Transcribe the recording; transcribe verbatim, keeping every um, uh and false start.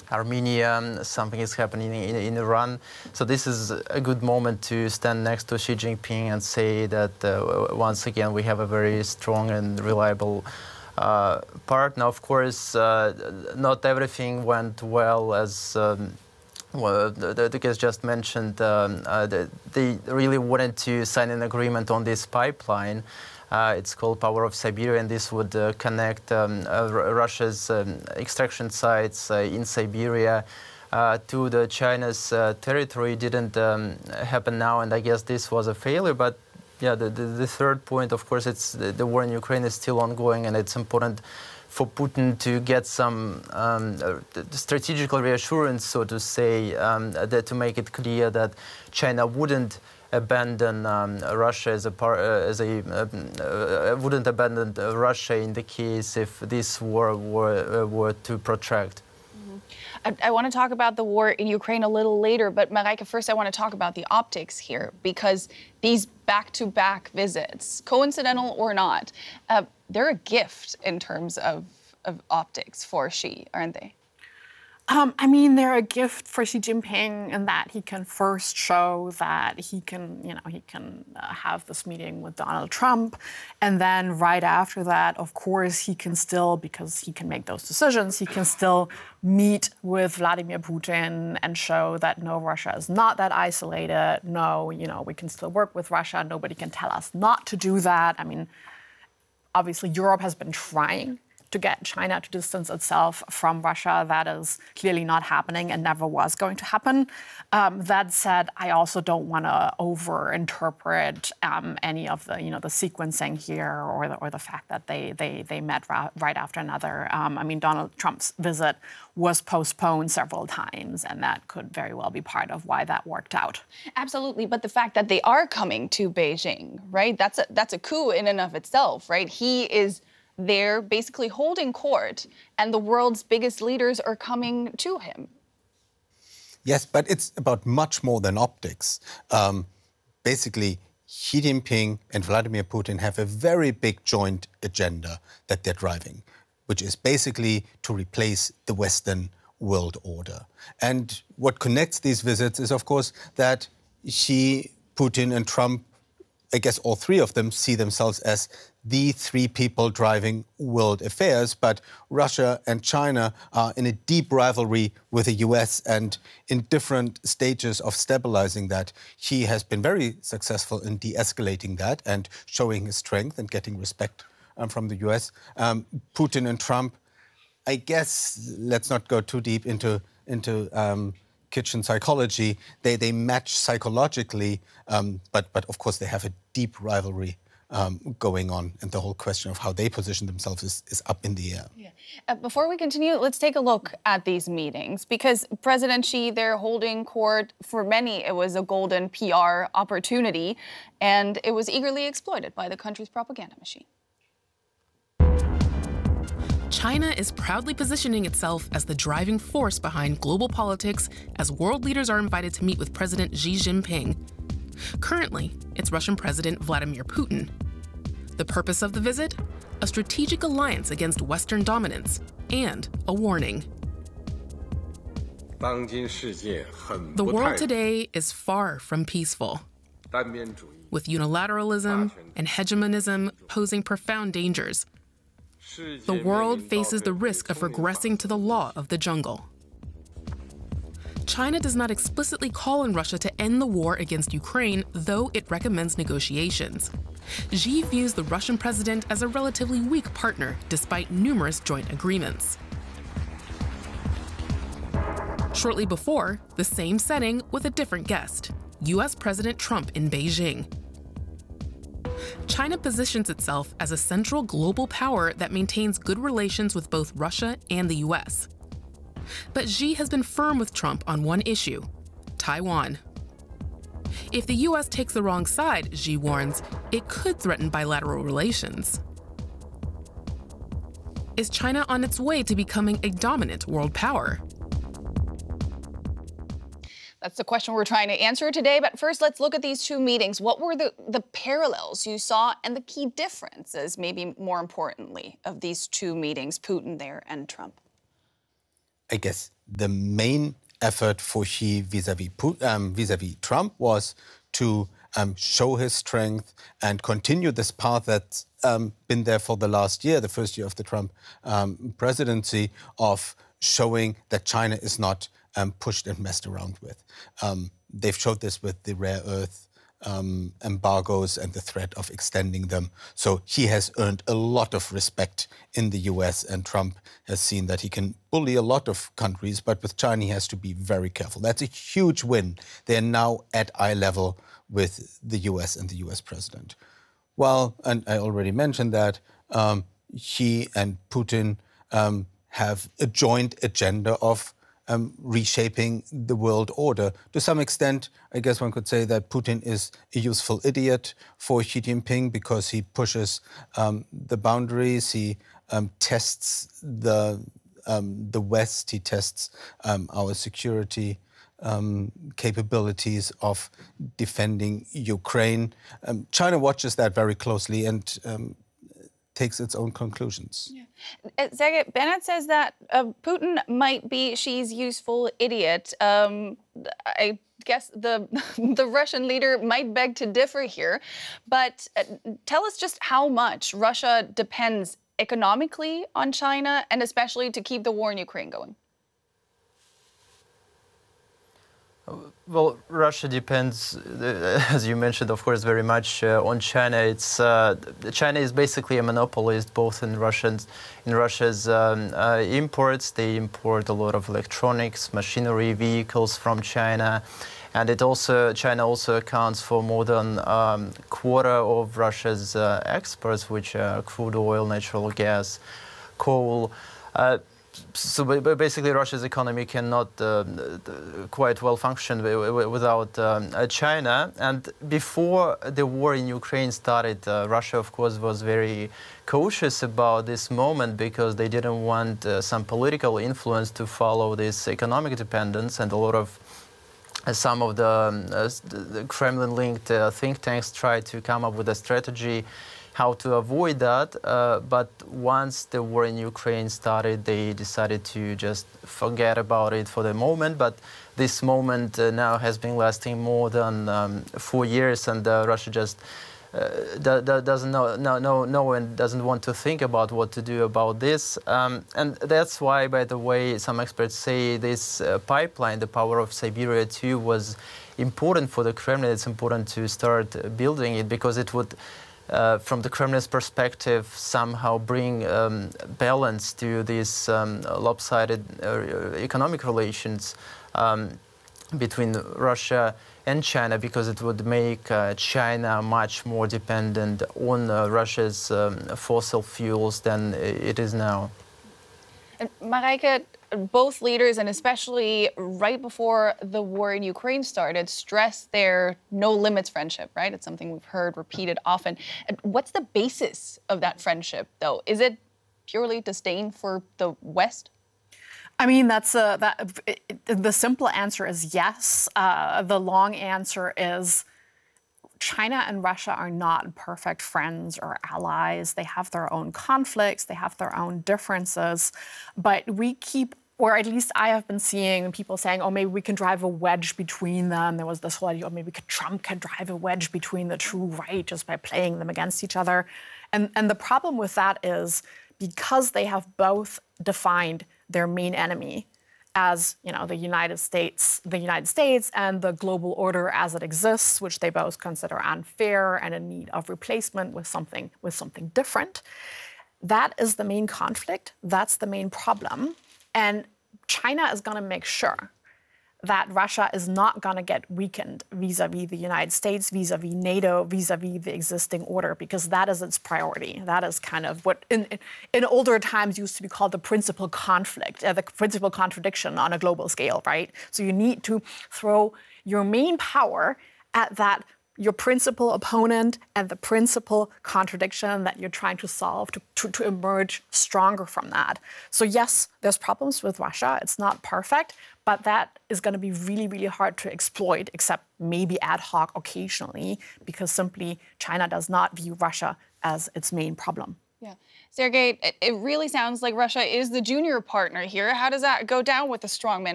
Armenia, something is happening in, in Iran. So this is a good moment to stand next to Xi Jinping and say that uh, once again we have a very strong and reliable uh, partner. Of course, uh, not everything went well, as um, well, the, the guest just mentioned. Um, uh, the, they really wanted to sign an agreement on this pipeline. Uh, it's called Power of Siberia, and this would uh, connect um, uh, Russia's um, extraction sites uh, in Siberia uh, to the China's uh, territory. It didn't um, happen now, and I guess this was a failure. But yeah, the, the, the third point, of course, it's the, the war in Ukraine is still ongoing, and it's important for Putin to get some um, uh, strategical reassurance, so to say, um, that to make it clear that China wouldn't abandon um, Russia as a par uh, as a uh, uh, wouldn't abandon uh, Russia in the case if this war were uh, were to protract. Mm-hmm. I, I want to talk about the war in Ukraine a little later, but Marijke, first I want to talk about the optics here, because these back-to-back visits, coincidental or not, uh, they're a gift in terms of, of optics for Xi, aren't they? Um, I mean, they're a gift for Xi Jinping in that he can first show that he can, you know, he can uh, have this meeting with Donald Trump. And then right after that, of course, he can still, because he can make those decisions, he can still meet with Vladimir Putin and show that, no, Russia is not that isolated. No, you know, we can still work with Russia. Nobody can tell us not to do that. I mean, obviously, Europe has been trying to get China to distance itself from Russia. That is clearly not happening and never was going to happen. Um, that said, I also don't want to over-interpret um, any of the, you know, the sequencing here, or the, or the fact that they they they met right after another. Um, I mean, Donald Trump's visit was postponed several times, and that could very well be part of why that worked out. Absolutely, but the fact that they are coming to Beijing, right? That's a, that's a coup in and of itself, right? He is there basically holding court, and the world's biggest leaders are coming to him. Yes, but it's about much more than optics. Um, basically, Xi Jinping and Vladimir Putin have a very big joint agenda that they're driving, which is basically to replace the Western world order. And what connects these visits is, of course, that Xi, Putin and Trump, I guess all three of them, see themselves as the three people driving world affairs, but Russia and China are in a deep rivalry with the U S and in different stages of stabilizing that. He has been very successful in de-escalating that and showing his strength and getting respect um, from the U S. Um, Putin and Trump, I guess, let's not go too deep into, into um, kitchen psychology. They, they match psychologically, um, but, but of course they have a deep rivalry Um, going on, and the whole question of how they position themselves is, is up in the air. Yeah. Uh, before we continue, let's take a look at these meetings, because President Xi, they're holding court. For many, it was a golden P R opportunity, and it was eagerly exploited by the country's propaganda machine. China is proudly positioning itself as the driving force behind global politics as world leaders are invited to meet with President Xi Jinping. Currently, it's Russian President Vladimir Putin. The purpose of the visit? A strategic alliance against Western dominance and a warning. The world today is far from peaceful, with unilateralism and hegemonism posing profound dangers. The world faces the risk of regressing to the law of the jungle. China does not explicitly call on Russia to end the war against Ukraine, though it recommends negotiations. Xi views the Russian president as a relatively weak partner, despite numerous joint agreements. Shortly before, the same setting with a different guest, U S President Trump in Beijing. China positions itself as a central global power that maintains good relations with both Russia and the U S. But Xi has been firm with Trump on one issue: Taiwan. If the U S takes the wrong side, Xi warns, it could threaten bilateral relations. Is China on its way to becoming a dominant world power? That's the question we're trying to answer today. But first, let's look at these two meetings. What were the, the parallels you saw and the key differences, maybe more importantly, of these two meetings, Putin there and Trump? I guess the main effort for Xi vis-a-vis, um, vis-a-vis Trump was to um, show his strength and continue this path that's um, been there for the last year, the first year of the Trump um, presidency, of showing that China is not um, pushed and messed around with. Um, they've showed this with the rare earth um, embargoes and the threat of extending them. So he has earned a lot of respect in the U S, and Trump has seen that he can bully a lot of countries, but with China he has to be very careful. That's a huge win. They're now at eye level with the U S and the U S president. Well, and I already mentioned that, um, he and Putin um, have a joint agenda of um, reshaping the world order. To some extent, I guess one could say that Putin is a useful idiot for Xi Jinping because he pushes um, the boundaries, he um, tests the, um, the West, he tests um, our security um, capabilities of defending Ukraine. Um, China watches that very closely and um, takes its own conclusions. Yeah. Uh, Sergei, Bennett says that uh, Putin might be Xi's useful idiot. Um, I guess the the Russian leader might beg to differ here, but uh, tell us just how much Russia depends economically on China, and especially to keep the war in Ukraine going. Well, Russia depends, uh, as you mentioned, of course, very much uh, on China. It's uh, China is basically a monopolist, both in Russians, in Russia's um, uh, imports. They import a lot of electronics, machinery, vehicles from China, and it also China also accounts for more than um, a quarter of Russia's uh, exports, which are crude oil, natural gas, coal. Uh, So basically, Russia's economy cannot uh, quite well function without um, China. And before the war in Ukraine started, uh, Russia, of course, was very cautious about this moment because they didn't want uh, some political influence to follow this economic dependence. And a lot of uh, some of the, um, uh, the Kremlin-linked uh, think tanks tried to come up with a strategy how to avoid that, uh, but once the war in Ukraine started, they decided to just forget about it for the moment. But this moment uh, now has been lasting more than um, four years, and uh, Russia just uh, doesn't know, no, no, no, and doesn't want to think about what to do about this. Um, and that's why, by the way, some experts say this uh, pipeline, the Power of Siberia two, was important for the Kremlin. It's important to start building it because it would, Uh, from the Kremlin's perspective, somehow bring um, balance to these um, lopsided uh, economic relations um, between Russia and China, because it would make uh, China much more dependent on uh, Russia's um, fossil fuels than it is now. And Marijke, both leaders, and especially right before the war in Ukraine started, stressed their no-limits friendship, right? It's something we've heard repeated often. What's the basis of that friendship, though? Is it purely disdain for the West? I mean, that's a, that, it, the simple answer is yes. Uh, the long answer is China and Russia are not perfect friends or allies. They have their own conflicts, they have their own differences, but we keep, or at least I have been seeing people saying, oh, maybe we can drive a wedge between them. There was this whole idea, oh, maybe Trump can drive a wedge between the two, right, just by playing them against each other. And, and the problem with that is because they have both defined their main enemy as, you know, the United States, the United States and the global order as it exists, which they both consider unfair and in need of replacement with something, with something different. That is the main conflict. That's the main problem. And China is going to make sure that Russia is not going to get weakened vis-a-vis the United States, vis-a-vis NATO, vis-a-vis the existing order, because that is its priority. That is kind of what in, in older times used to be called the principal conflict, uh, the principal contradiction on a global scale, right? So you need to throw your main power at that, your principal opponent and the principal contradiction that you're trying to solve to, to, to emerge stronger from that. So yes, there's problems with Russia. It's not perfect, but that is going to be really, really hard to exploit, except maybe ad hoc occasionally, because simply China does not view Russia as its main problem. Yeah. Sergey, it, it really sounds like Russia is the junior partner here. How does that go down with the strongman?